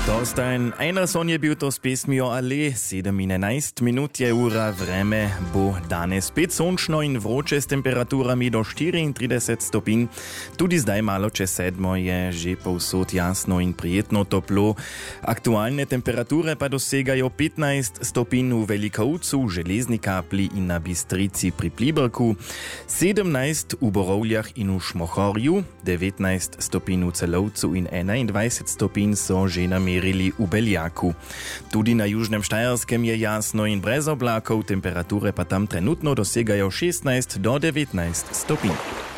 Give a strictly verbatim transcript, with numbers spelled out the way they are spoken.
Dostajn, einer son je bil to s pesmijo Ale, sedem in enajst minut je ura, vreme bo danes spet sončno in vroče s temperaturami do štiriintrideset stopinj. Tudi zdaj malo čez sedmo je že povsod jasno in prijetno toplo. Aktualne temperature pa dosegajo petnajst stopinj v Velikovcu, v Železni Kapli in na Bistrici pri Pliberku, sedemnajst v Borovljah in v Šmohorju, devetnajst stopinj v Celovcu in enaindvajset stopinj so že namerili v Beljaku. Tudi na Južnem Štajerskem je jasno in brez oblakov, temperature pa tam trenutno dosegajo šestnajst do devetnajst stopinj.